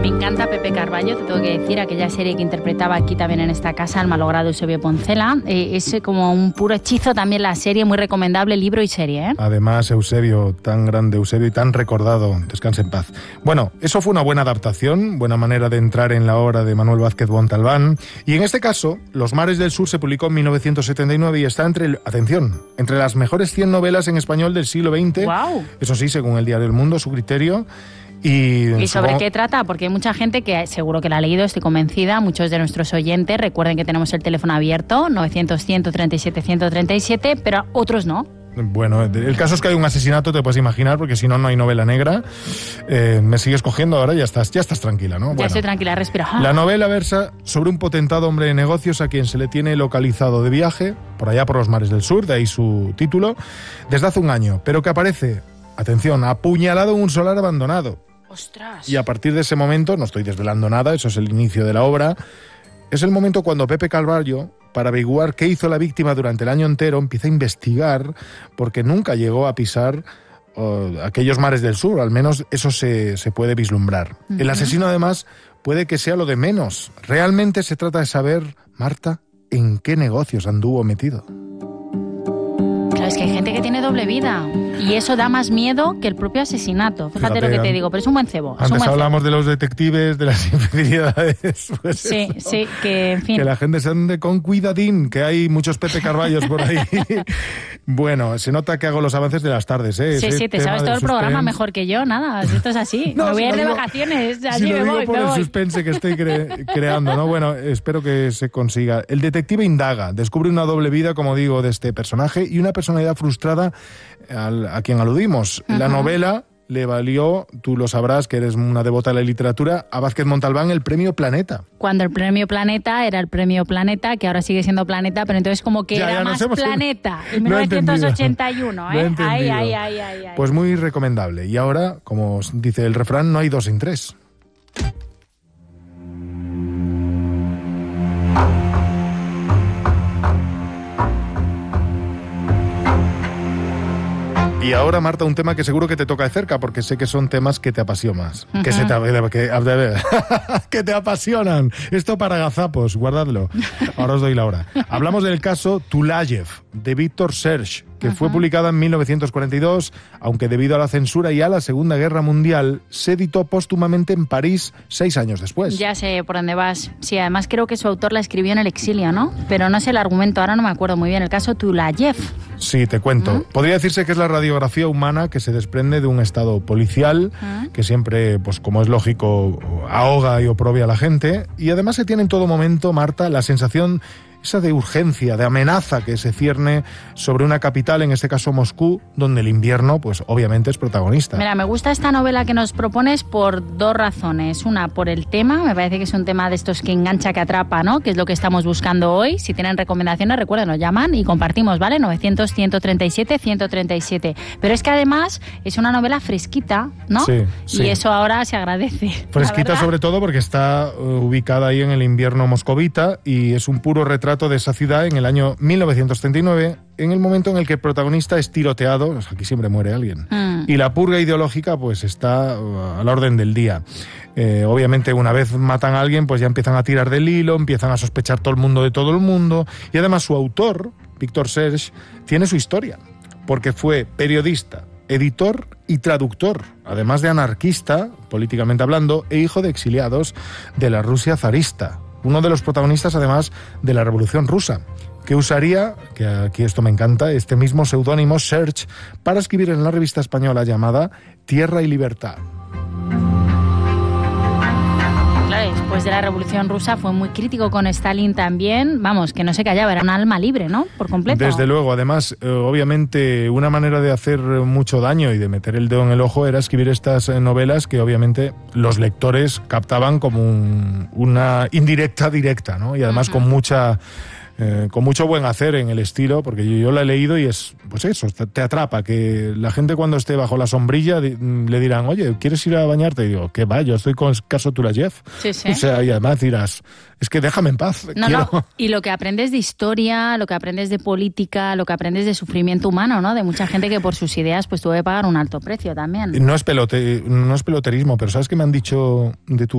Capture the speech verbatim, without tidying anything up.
Me encanta Pepe Carballo, te tengo que decir, aquella serie que interpretaba aquí también en esta casa, El malogrado Eusebio Poncela. Eh, es como un puro hechizo también la serie, muy recomendable, libro y serie, ¿eh? Además, Eusebio, tan grande Eusebio y tan recordado, descanse en paz. Bueno, eso fue una buena adaptación, buena manera de entrar en la obra de Manuel Vázquez Montalbán. Y en este caso, Los mares del sur se publicó en mil novecientos setenta y nueve y está entre, atención, entre las mejores cien novelas en español del siglo veinte. ¡Guau! Eso sí, según el diario El Mundo, su criterio. ¿Y, ¿Y sobre supongo... qué trata? Porque hay mucha gente que seguro que la ha leído, estoy convencida, muchos de nuestros oyentes, recuerden que tenemos el teléfono abierto, novecientos, ciento treinta y siete, ciento treinta y siete, pero otros no. Bueno, el caso es que hay un asesinato, te puedes imaginar, porque si no, no hay novela negra. Eh, me sigues cogiendo ahora, ya estás, ya estás tranquila, ¿no? Ya bueno, estoy tranquila, respira. La novela versa sobre un potentado hombre de negocios a quien se le tiene localizado de viaje, por allá por los mares del sur, de ahí su título, desde hace un año, pero que aparece, atención, apuñalado en un solar abandonado. ¡Ostras! Y a partir de ese momento, no estoy desvelando nada, eso es el inicio de la obra, es el momento cuando Pepe Carballo, para averiguar qué hizo la víctima durante el año entero, empieza a investigar, porque nunca llegó a pisar uh, aquellos mares del sur, al menos eso se, se puede vislumbrar. Uh-huh. El asesino, además, puede que sea lo de menos. Realmente se trata de saber, Marta, en qué negocios anduvo metido. Claro, es que hay gente que tiene doble vida y eso da más miedo que el propio asesinato. Fíjate, Fíjate lo que te digo, pero es un buen cebo. Antes un buen hablamos cebo. de los detectives, de las infidelidades. Pues sí, eso. sí, que en fin. Que la gente se ande con cuidadín, que hay muchos Pepe Carballos por ahí. Bueno, se nota que hago los avances de las tardes, ¿eh? Sí, Ese sí, te sabes todo el suspense. programa mejor que yo, nada, esto es así. No, me voy si a ir de digo, vacaciones, allí si me lo digo voy, por me el voy. suspense que estoy cre- creando, ¿no? Bueno, espero que se consiga. El detective indaga, descubre una doble vida, como digo, de este personaje y una personalidad frustrada al, a quien aludimos. Uh-huh. La novela le valió, tú lo sabrás, que eres una devota de la literatura, a Vázquez Montalbán el premio Planeta. Cuando el premio Planeta era el premio Planeta, que ahora sigue siendo Planeta, pero entonces como que ya, era ya más hemos... Planeta. En mil novecientos ochenta y uno, ¿eh? Ay, ay, ay, ay, ay. Pues muy recomendable. Y ahora, como dice el refrán, no hay dos sin tres. Y ahora, Marta, un tema que seguro que te toca de cerca, porque sé que son temas que te apasionan. Uh-huh. Que, se te, que, que te apasionan. Esto para gazapos, guardadlo. Ahora os doy la hora. Hablamos del caso Tulayev, de Víctor Serge, que uh-huh. fue publicada en mil novecientos cuarenta y dos, aunque debido a la censura y a la Segunda Guerra Mundial, se editó póstumamente en París seis años después. Ya sé por dónde vas. Sí, además creo que su autor la escribió en el exilio, ¿no? Pero no sé el argumento, ahora no me acuerdo muy bien. El caso Tulayev. Sí, te cuento. ¿Mm? Podría decirse que es la radiografía humana que se desprende de un estado policial ¿Mm? que siempre, pues como es lógico, ahoga y oprobia a la gente. Y además se tiene en todo momento, Marta, la sensación esa de urgencia, de amenaza que se cierne sobre una capital, en este caso Moscú, donde el invierno, pues obviamente es protagonista. Mira, me gusta esta novela que nos propones por dos razones. Una, por el tema, me parece que es un tema de estos que engancha, que atrapa, ¿no? Que es lo que estamos buscando hoy. Si tienen recomendaciones, recuerden, nos llaman y compartimos, ¿vale? novecientos, ciento treinta y siete, ciento treinta y siete. Pero es que además es una novela fresquita, ¿no? Sí, sí. Y eso ahora se agradece. Fresquita sobre todo porque está uh, ubicada ahí en el invierno moscovita y es un puro retrato de esa ciudad en el año mil novecientos treinta y nueve, en el momento en el que el protagonista es tiroteado, aquí siempre muere alguien, mm. y la purga ideológica pues está uh, a la orden del día. Eh, obviamente una vez matan a alguien pues ya empiezan a tirar del hilo, empiezan a sospechar todo el mundo de todo el mundo, y además su autor, Víctor Serge, tiene su historia, porque fue periodista, editor y traductor, además de anarquista, políticamente hablando, e hijo de exiliados de la Rusia zarista. Uno de los protagonistas, además, de la Revolución Rusa, que usaría, que aquí esto me encanta, este mismo seudónimo, Serge, para escribir en la revista española llamada Tierra y Libertad. Claro, después de la Revolución Rusa fue muy crítico con Stalin también. Vamos, que no se callaba, era un alma libre, ¿no? Por completo. Desde luego, además, eh, obviamente, una manera de hacer mucho daño y de meter el dedo en el ojo era escribir estas novelas que obviamente los lectores captaban como un, una indirecta directa, ¿no? Y además uh-huh. con mucha... Eh, con mucho buen hacer en el estilo, porque yo, yo la he leído y es, pues eso, te, te atrapa, que la gente cuando esté bajo la sombrilla di, le dirán, oye, ¿quieres ir a bañarte? Y digo, ¿qué va? Yo estoy con el caso Tulayev. Sí, sí. O sea, y además dirás, es que déjame en paz. No, quiero... no, y lo que aprendes de historia, lo que aprendes de política, lo que aprendes de sufrimiento humano, ¿no? De mucha gente que por sus ideas pues tuvo que pagar un alto precio también. No es, pelote, no es peloterismo, pero ¿sabes qué me han dicho de tu